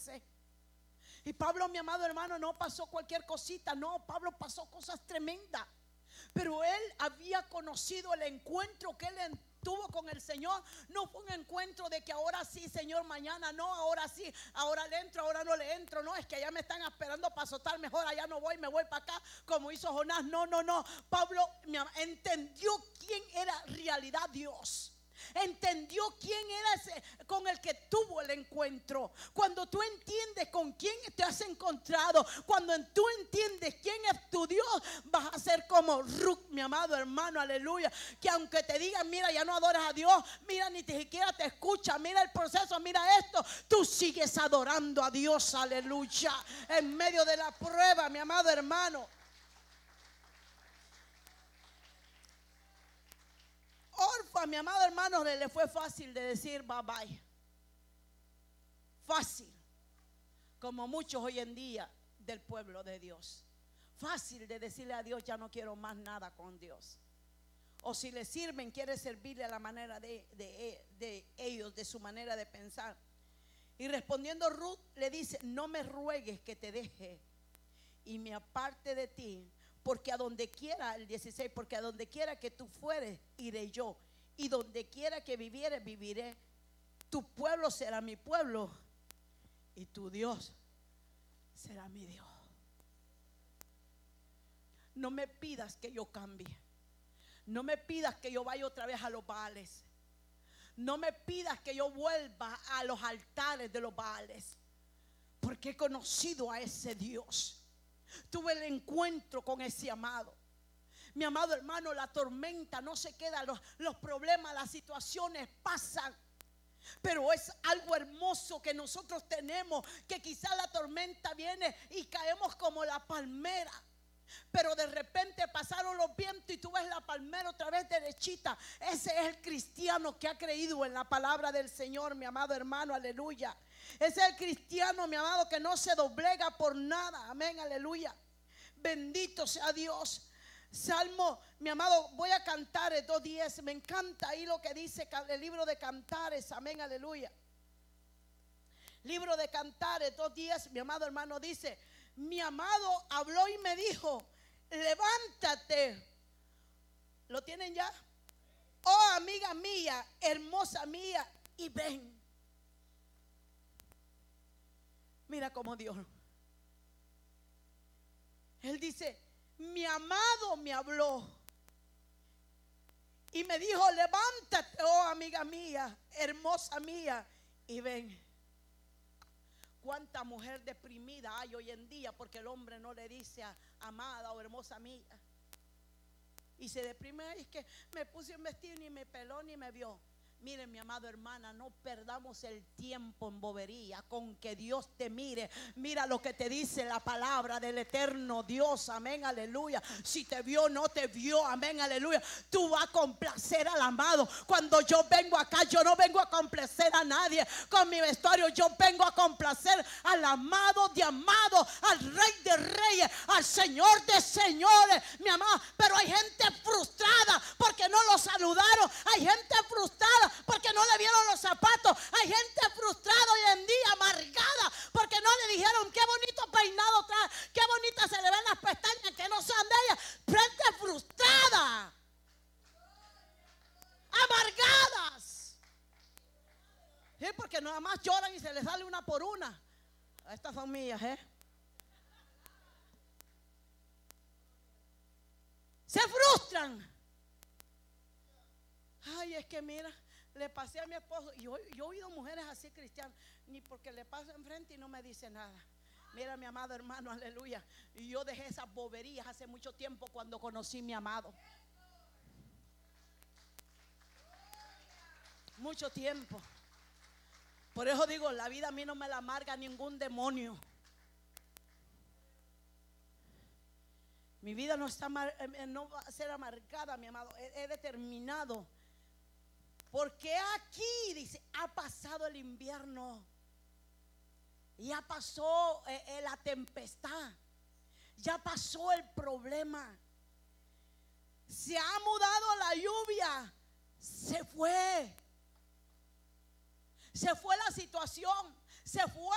pasé. Y Pablo, mi amado hermano, no pasó cualquier cosita. No, Pablo pasó cosas tremendas. Pero él había conocido el encuentro que él tuvo con el Señor. No fue un encuentro de que ahora sí, Señor, mañana no, ahora sí, ahora le entro, ahora no le entro. No, es que allá me están esperando para azotar, mejor allá no voy, me voy para acá, como hizo Jonás. No. Pablo entendió quién era en realidad Dios. Entendió quién era ese con el que tuvo el encuentro. Cuando tú entiendes con quién te has encontrado, cuando tú entiendes quién es tu Dios, vas a ser como Ruth, mi amado hermano, aleluya. Que aunque te digan, mira, ya no adoras a Dios, mira, ni siquiera te escucha, mira el proceso, mira esto, tú sigues adorando a Dios, aleluya, en medio de la prueba, mi amado hermano. Orfa, mi amado hermano, le fue fácil de decir bye bye. Fácil. Como muchos hoy en día del pueblo de Dios. Fácil de decirle a Dios, ya no quiero más nada con Dios. O si le sirven, quiere servirle a la manera de ellos, de su manera de pensar. Y respondiendo Ruth le dice, no me ruegues que te deje y me aparte de ti. Porque a donde quiera, el 16, porque a donde quiera que tú fueres, iré yo. Y donde quiera que vivieres, viviré. Tu pueblo será mi pueblo y tu Dios será mi Dios. No me pidas que yo cambie. No me pidas que yo vaya otra vez a los Baales. No me pidas que yo vuelva a los altares de los Baales. Porque he conocido a ese Dios. Tuve el encuentro con ese amado. Mi amado hermano, la tormenta no se queda, los problemas, las situaciones pasan. Pero es algo hermoso que nosotros tenemos, que quizá la tormenta viene y caemos como la palmera. Pero de repente pasaron los vientos y tú ves la palmera otra vez derechita. Ese es el cristiano que ha creído en la palabra del Señor, mi amado hermano, aleluya. Ese es el cristiano, mi amado, que no se doblega por nada, amén, aleluya. Bendito sea Dios. Salmo, mi amado, voy a cantar el 2:10. Me encanta ahí lo que dice el libro de Cantares, amén, aleluya. Libro de Cantares 2:10, mi amado hermano, dice: mi amado habló y me dijo, levántate. ¿Lo tienen ya? Oh, amiga mía, hermosa mía, y ven. Mira cómo Dios. Él dice, mi amado me habló y me dijo, levántate, oh amiga mía, hermosa mía, y ven. Cuánta mujer deprimida hay hoy en día porque el hombre no le dice amada o hermosa mía. Y se deprime, es que me puse un vestido, ni me peló ni me vio. Miren, mi amado hermana, no perdamos el tiempo en bobería, con que Dios te mire. Mira lo que te dice la palabra del eterno Dios, amén, aleluya. Si te vio o no te vio, amén, aleluya. Tú vas a complacer al amado. Cuando yo vengo acá, yo no vengo a complacer a nadie con mi vestuario. Yo vengo a complacer al amado de amados, al Rey de reyes, al Señor de señores, mi amado. Pero hay gente frustrada porque no lo saludaron. Hay gente frustrada porque no le vieron los zapatos. Hay gente frustrada hoy en día, amargada, porque no le dijeron qué bonito peinado trae, qué bonita se le ven las pestañas, que no sean de ella. Gente frustrada, amargadas. Sí, porque nada más lloran y se les sale una por una. Estas son mías, se frustran. Ay, es que mira, le pasé a mi esposo. Y yo he oído mujeres así cristianas, ni porque le paso enfrente y no me dice nada. Mira, mi amado hermano, aleluya. Y yo dejé esas boberías hace mucho tiempo cuando conocí a mi amado. Mucho tiempo. Por eso digo, la vida a mí no me la amarga ningún demonio. Mi vida no va a ser amargada, mi amado. He determinado. Porque aquí, dice, ha pasado el invierno. Ya pasó la tempestad. Ya pasó el problema. Se ha mudado la lluvia. Se fue. Se fue la situación. Se fue